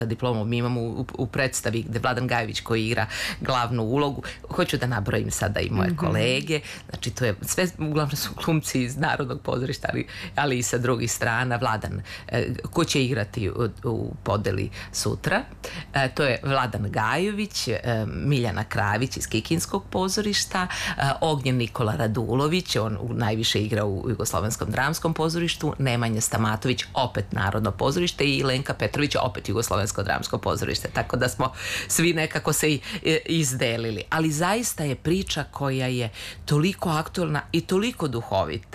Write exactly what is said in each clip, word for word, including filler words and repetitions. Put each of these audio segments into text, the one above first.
diplomu. Mi imamo u, u predstavi gde Vladan Gajović koji igra glavnu ulogu. Hoću da nabrojim sada i moje mm-hmm. kolege. Znači, to je sve, uglavnom su glumci iz Narodnog pozorišta, ali, ali i sa drugih strana. Vladan, e, ko će igrati u, u podeli sutra. E, to je Vladan Gajović, e, Miljana Kravić iz Kikinskog pozorišta, e, Ognjen Nikola Radulović, on u, najviše igra u Jugoslovenskom dramskom pozorištu, Nemanja Stamatović, opet Narodno pozorište, i Lenka Petrović, opet Jugoslovensko dramsko pozorište, tako da smo svi nekako se izdelili. Ali zaista je priča koja je toliko aktualna i toliko duhovita.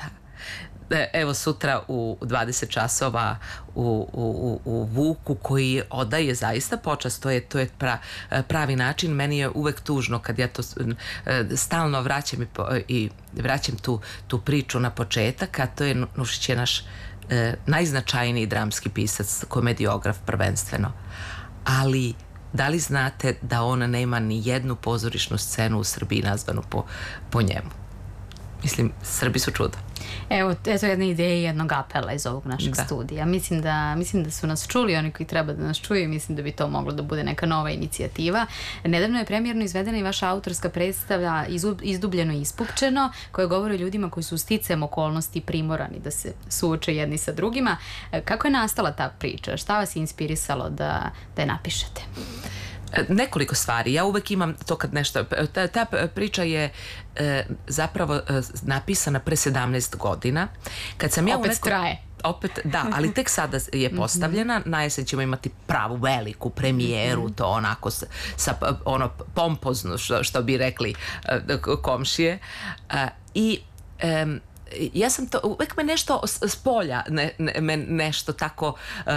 Evo sutra u dvadeset časova u, u, u Vuku, koji odaje zaista počast, to je, to je pra, pravi način. Meni je uvek tužno kad ja to stalno vraćam i, i vraćam tu, tu priču na početak, a to je Nušić je naš E, najznačajniji dramski pisac, komediograf prvenstveno. Ali da li znate da on nema ni jednu pozorišnu scenu u Srbiji nazvanu po, po njemu? Mislim, Srbi su čudo. Evo, eto jedna ideja jednog apela iz ovog našeg da. studija. Mislim da, mislim da su nas čuli oni koji treba da nas čuju i mislim da bi to moglo da bude neka nova inicijativa. Nedavno je premijerno izvedena i vaša autorska predstava Izdubljeno i ispupčeno, koja govori o ljudima koji su sticajem okolnosti primorani da se suoče jedni sa drugima. Kako je nastala ta priča? Šta vas je inspirisalo da, da je napišete? Nekoliko stvari. Ja uvek imam to kad nešto... Ta, ta priča je e, zapravo e, napisana pre sedamnaest godina. Kad sam ja opet neko, traje. Opet, da, ali tek sada je postavljena. Na jesen ćemo imati pravu veliku premijeru, to onako sa, sa ono pompozno, što, što bi rekli e, komšije. E, I... E, ja sam to, uvek me nešto s polja ne, ne, me nešto tako uh,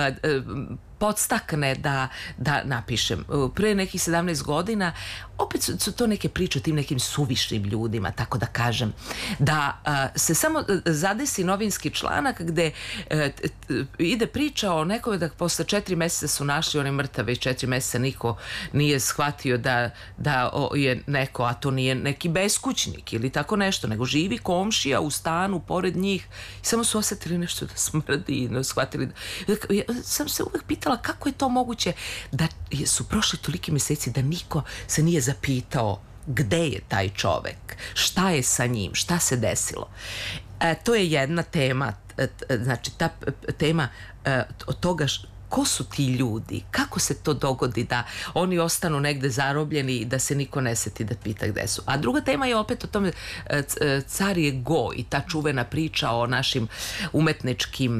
podstakne da, da napišem. Pre nekih sedamnaest godina opet su, su to neke priče o tim nekim suvišnim ljudima, tako da kažem, da uh, se samo zadesi novinski članak gde uh, ide priča o nekome da posle četiri meseca su našli one mrtave i četiri meseca niko nije shvatio da, da o, je neko, a to nije neki beskućnik ili tako nešto, nego živi komšija u stanu pored njih i samo su osetili nešto da smrdi i no, shvatili da... Ja sam se uvek pitala kako je to moguće da su prošli toliki meseci da niko se nije zapitao gde je taj čovek, šta je sa njim, šta se desilo. E, to je jedna tema, znači ta tema e, od toga š, ko su ti ljudi, kako se to dogodi da oni ostanu negde zarobljeni i da se niko ne seti da pita gde su. A druga tema je opet o tome Car je go i ta čuvena priča o našim umetničkim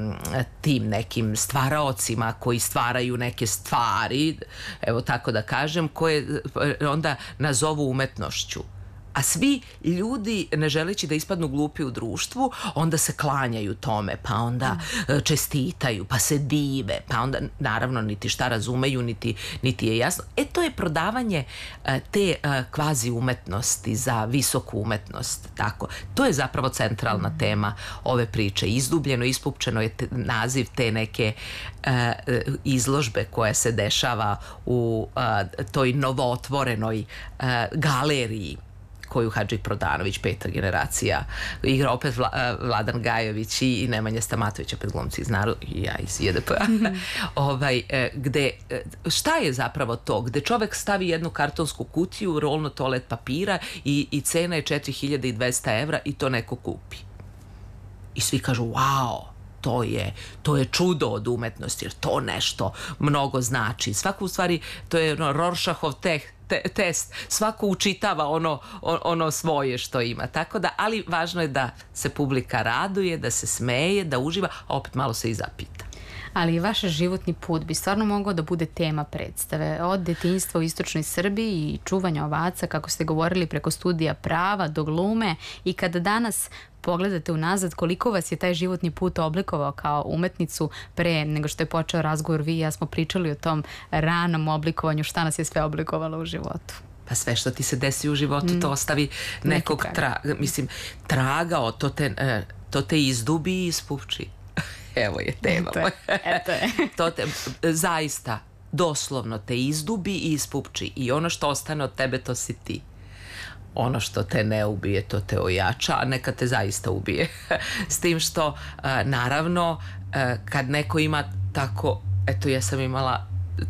tim nekim stvaraocima koji stvaraju neke stvari, evo tako da kažem, koje onda nazovu umetnošću. A svi ljudi, ne želeći da ispadnu glupi u društvu, onda se klanjaju tome, pa onda čestitaju, pa se dive, pa onda naravno niti šta razumeju, niti, niti je jasno. E, to je prodavanje te kvazi umetnosti za visoku umetnost. Tako. To je zapravo centralna tema ove priče. Izdubljeno, ispupčeno je te, naziv te neke uh, izložbe koja se dešava u uh, toj novootvorenoj uh, galeriji koju Hadži Prodanović, peta generacija, igra opet Vla, Vladan Gajović i Nemanja Stamatović, opet glumci iz Naroda, i ja iz J D P-a. ovaj, gde, šta je zapravo to? Gde čovek stavi jednu kartonsku kutiju, rolno toalet papira i, i cena je četiri hiljade dvesta evra i to neko kupi. I svi kažu, wow, to je, to je čudo od umetnosti, jer to nešto mnogo znači. Svako u stvari, to je ono, Rorschachov teh, te, test, svako učitava ono, ono svoje što ima. Tako da, ali važno je da se publika raduje, da se smeje, da uživa, a opet malo se i zapita. Ali vaš životni put bi stvarno mogao da bude tema predstave. Od detinjstva u istočnoj Srbiji i čuvanja ovaca, kako ste govorili, preko studija prava do glume, i kada danas pogledate unazad, koliko vas je taj životni put oblikovao kao umetnicu pre nego što je počeo razgovor, vi i ja smo pričali o tom ranom oblikovanju, šta nas je sve oblikovalo u životu. Pa sve što ti se desi u životu, mm. to ostavi nekog traga. Tra, mislim, tragao, to te, to te izdubi i ispupči. Evo je tema. Eto je. Eto je. To te, zaista, doslovno te izdubi i ispupči. I ono što ostane od tebe, to si ti. Ono što te ne ubije, to te ojača, a neka te zaista ubije. S tim što, naravno, kad neko ima tako, eto, ja sam imala